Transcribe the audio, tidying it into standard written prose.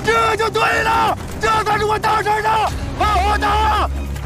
这就对了，这才是我大婶的，好好打！